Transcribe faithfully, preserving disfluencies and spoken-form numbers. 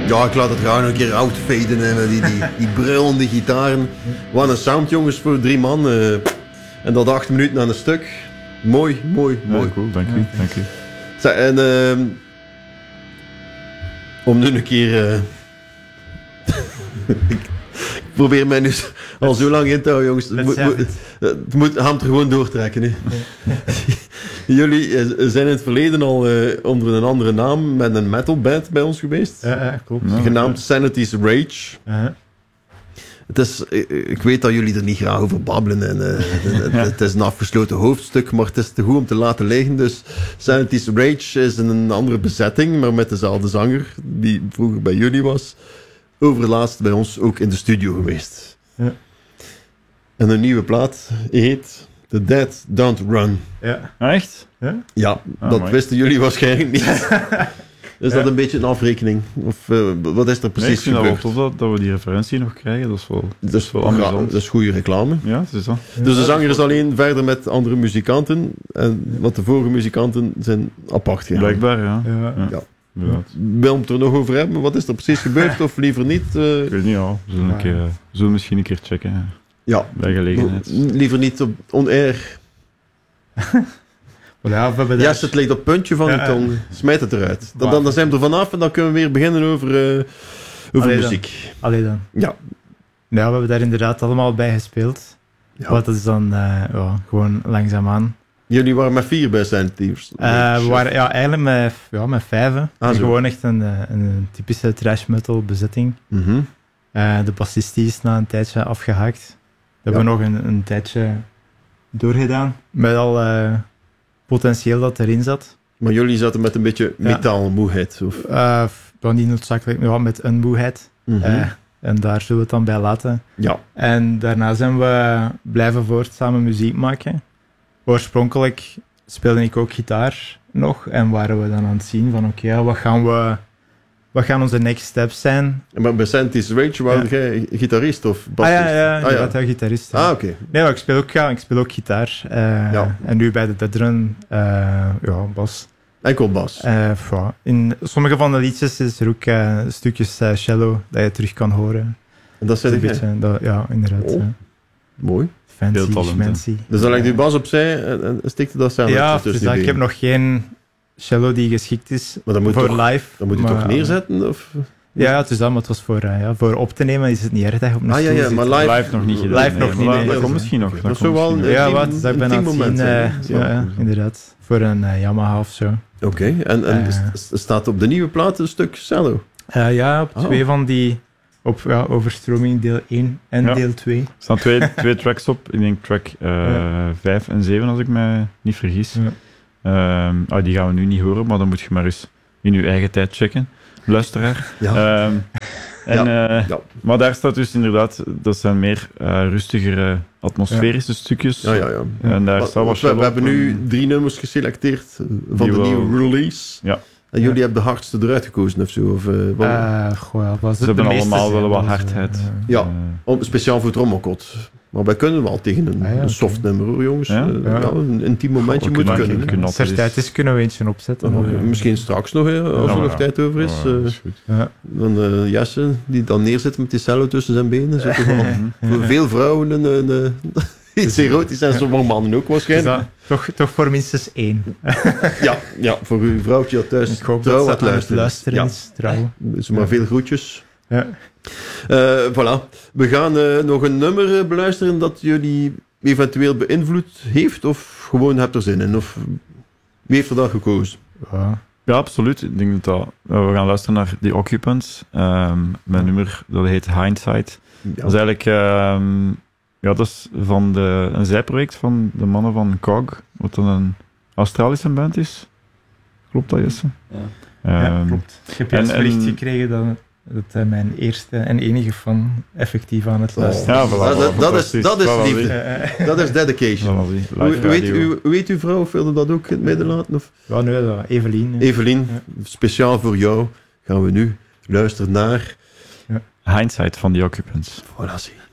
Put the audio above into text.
Ja, ik laat het gaan een keer outfaden hè, met die, die, die brullende gitaren. Wat een sound, jongens, voor drie man. Uh, en dat acht minuten aan een stuk. Mooi, mooi, ja, mooi. Cool, dank u, ja. dank u. En uh, om nu een keer... Uh, ik probeer mij nu al zo lang in te houden, jongens. Het moet, moet, het moet hem er gewoon doortrekken. Hè. Jullie zijn in het verleden al uh, onder een andere naam met een metalband bij ons geweest. Ja, ja klopt. Ja, genaamd Sanity's Rage. Uh-huh. Het is, ik weet dat jullie er niet graag over babbelen. En, uh, het, het is een afgesloten hoofdstuk, maar het is te goed om te laten liggen. Dus Sanity's Rage is een andere bezetting, maar met dezelfde zanger die vroeger bij jullie was. Overlaatst bij ons ook in de studio geweest. Ja. En een nieuwe plaat heet The Dead Don't Run. Ja. Echt? Ja, ja oh, dat mooi. Wisten jullie waarschijnlijk niet. Is ja. dat een beetje een afrekening? Of uh, wat is er precies nee, ik vind gebeurd? dat wel tof dat, dat we die referentie nog krijgen. Dat is wel, dat is wel amusant. Dat is goede reclame. Ja, het is dat. Dus de zanger is alleen verder met andere muzikanten. En wat de vorige muzikanten zijn apart gegaan. Blijkbaar, ja. ja. ja. ja. Ja. Wil het er nog over hebben? Wat is er precies gebeurd? Of liever niet? Uh... Ik weet niet, ja. We zullen, een keer, we zullen misschien een keer checken. Ja. Bij gelegenheid. Liever niet op on-air. Ja, ja, yes, het ligt op het puntje van ja, de tong. Smijt het eruit. Dan, dan, dan zijn we er vanaf en dan kunnen we weer beginnen over, uh, over Allee muziek. Dan. Allee dan. Ja. Ja, we hebben daar inderdaad allemaal bij gespeeld. Ja. Wat is dan uh, ja, gewoon langzaamaan. Jullie waren met vier bij Sanity's? Uh, we waren ja, eigenlijk met, ja, met vijven. Ah, gewoon echt een, een, een typische trash metal bezetting. Mm-hmm. Uh, de bassist is na een tijdje afgehaakt. We ja. hebben nog een, een tijdje doorgedaan. Met al uh, potentieel dat erin zat. Maar jullie zaten met een beetje ja. metaalmoeheid? Of? Uh, niet noodzakelijk, maar met een moeheid. Mm-hmm. Uh, en daar zullen we het dan bij laten. Ja. En daarna zijn we blijven voort samen muziek maken. Oorspronkelijk speelde ik ook gitaar nog. En waren we dan aan het zien van oké, okay, wat gaan we... Wat gaan onze next steps zijn? Maar bij Sanity's Rage waren ja. jij gitarist of bassist? Ah ja, ja, ah, ja. ja gitarist. Ja. Ah, oké. Okay. Nee, maar ik speel ook, ja, ik speel ook gitaar. Uh, ja. En nu bij de Dead Run, uh, ja, bas. Enkel bas? Uh, ja. In sommige van de liedjes is er ook uh, stukjes uh, cello dat je terug kan horen. En dat zijn een beetje, dat, ja, inderdaad. Oh. Uh. Mooi. Fancy, schmancy. Dus dan legt u bas opzij en, en stikte dat samen? Ja, dus dat, ik heb nog geen cello die geschikt is maar dan moet voor toch, live. Dan moet je maar, toch neerzetten? Of? Ja, het is dat, maar het was voor, uh, ja, voor op te nemen is het niet erg dat je op een ah, stoel ja, ja, zit. maar live, live nog niet gedaan. Live nog niet, nee. Dat komt misschien nog. Dat is zo wel een ja, wat, dat ik ben aan het zien. Uh, ja, ja, inderdaad. Voor een uh, Yamaha of zo. Oké, okay. en, en uh, st- staat op de nieuwe plaat een stuk cello? Uh, ja, op oh. twee van die... Op ja, overstroming deel één en ja. deel twee. Er staan twee, twee tracks op. Ik denk track uh, ja. vijf en zeven, als ik me niet vergis. Ja. Um, oh, die gaan we nu niet horen, maar dan moet je maar eens in je eigen tijd checken. Luisteraar. Ja. Um, en, ja. Uh, ja. Maar daar staat dus inderdaad, dat zijn meer uh, rustigere atmosferische ja. stukjes. Ja, ja, ja. En daar maar, staat wat we, we hebben nu drie nummers geselecteerd van de wel, nieuwe release. Ja. En jullie ja. hebben de hardste eruit gekozen of zo? Of, uh, wat... uh, goh, ja, was Ze hebben allemaal wel wat hardheid. Uh, ja, uh, om, speciaal voor trommelkot. Maar wij kunnen wel tegen een, ah, ja, een soft okay. nummer hoor, jongens. Ja? Uh, ja. Ja, een intiem momentje oh, moet kunnen. kunnen. kunnen Als er tijd is, kunnen we eentje opzetten. Uh, uh, misschien straks nog, hè, als er ja, nog ja. tijd over is. Oh, ja, is uh, ja. Dan uh, Jesse, die dan neerzit met die cello tussen zijn benen. Zo voor veel vrouwen een, een, een, iets erotisch en sommige mannen ook waarschijnlijk. Dat, toch, toch voor minstens één. ja, ja, voor uw vrouwtje dat thuis ik hoop trouw dat het luisteren, luisteren ja. is. Trouw. Dus maar ja. veel groetjes. Ja. Uh, voilà. We gaan uh, nog een nummer uh, beluisteren dat jullie eventueel beïnvloed heeft of gewoon hebt er zin in? Of wie heeft er dan gekozen? Ja, ja absoluut. Ik denk dat, dat uh, we gaan luisteren naar The Occupants. Um, met een nummer dat heet Hindsight. Ja. Dat is eigenlijk um, ja, dat is van de, een zijproject van de mannen van C O G, wat dan een Australische band is. Klopt dat, Jesse? Ja, um, ja klopt. Ik heb juist bericht gekregen dat dat hij mijn eerste en enige fan effectief aan het luisteren. Ja, voilà, dat, dat, dat is, dat is voilà, liefde. Dat is dedication. Voilà, hoe, weet, u, weet uw vrouw of wilde dat ook in het midden laten? Of? Ja, nee, dat, Evelien. Ja. Evelien, ja. Speciaal voor jou gaan we nu luisteren naar... Ja. Hindsight van The Occupants. Voilà, zie.